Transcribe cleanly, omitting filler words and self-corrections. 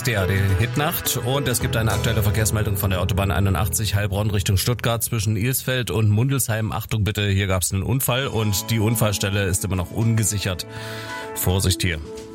ist die ARD-Hitnacht und es gibt eine aktuelle Verkehrsmeldung von der Autobahn 81 Heilbronn Richtung Stuttgart zwischen Ilsfeld und Mundelsheim. Achtung bitte, hier gab es einen Unfall und die Unfallstelle ist immer noch ungesichert. Vorsicht hier.